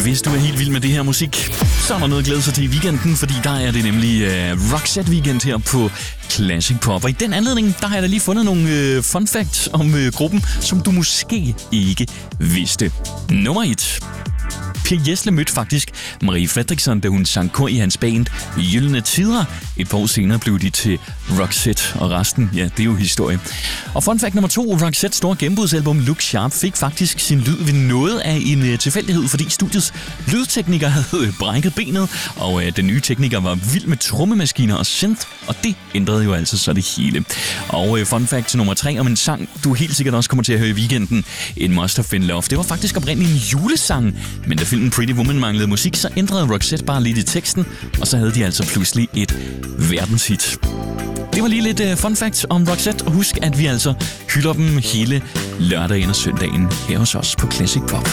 Hvis du er helt vild med det her musik, så er der noget at glæde sig til i weekenden, fordi der er det nemlig Roxette Weekend her på Classic Pop. Og i den anledning, der har jeg da lige fundet nogle fun facts om gruppen, som du måske ikke vidste. Nummer 1. Per Gessle mødte faktisk Marie Fredriksson, da hun sang kor i hans band Gyldne Tider. Et par år senere blev de til Roxette, og resten, ja, det er jo historie. Og fun fact nummer 2. Roxettes store gennembrudsalbum Look Sharp fik faktisk sin lyd ved noget af en tilfældighed, fordi studiets lydtekniker havde brækket benet, og den nye tekniker var vild med trommemaskiner og synth, og det ændrede jo altså så det hele. Og fun fact nummer 3 om en sang, du helt sikkert også kommer til at høre i weekenden, In Must Have Been Love. Det var faktisk oprindeligt en julesang, men da filmen Pretty Woman manglede musik, så ændrede Roxette bare lidt i teksten, og så havde de altså pludselig et verdenshit. Det var lige lidt fun facts om Roxette, og husk, at vi altså hylder dem hele lørdagen og søndagen her hos os på Classic Pop.